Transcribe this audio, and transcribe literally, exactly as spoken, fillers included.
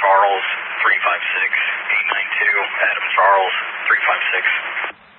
Charles, three five six, eight nine two, Adam Charles, three five six.